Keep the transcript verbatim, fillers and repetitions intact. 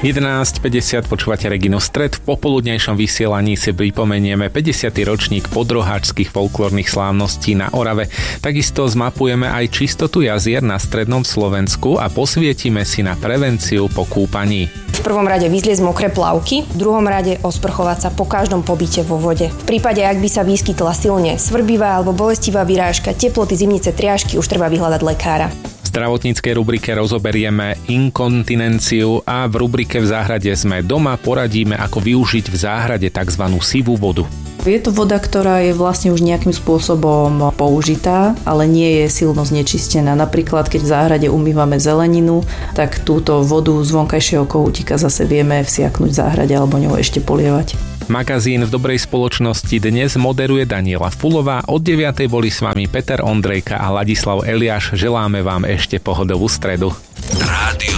jedenásť päťdesiat počúvate Reginu Stred. V popoludnejšom vysielaní si pripomenieme päťdesiaty ročník podroháčskych folklórnych slávností na Orave. Takisto zmapujeme aj čistotu jazier na strednom Slovensku a posvietime si na prevenciu po kúpaní. V prvom rade vyzliecť mokré plavky, v druhom rade osprchovať sa po každom pobyte vo vode. V prípade, ak by sa vyskytla silne svrbivá alebo bolestivá vyrážka, teploty, zimnice, triažky, už treba vyhľadať lekára. V zdravotníckej rubrike rozoberieme inkontinenciu a v rubrike V záhrade sme doma poradíme, ako využiť v záhrade tzv. Sivú vodu. Je to voda, ktorá je vlastne už nejakým spôsobom použitá, ale nie je silno znečistená. Napríklad, keď v záhrade umývame zeleninu, tak túto vodu z vonkajšieho kohútika zase vieme vsiaknúť v záhrade alebo ňou ešte polievať. Magazín V dobrej spoločnosti dnes moderuje Daniela Fulová. Od deviatej boli s vami Peter Ondrejka a Ladislav Eliáš. Želáme vám ešte pohodovú stredu. Rádio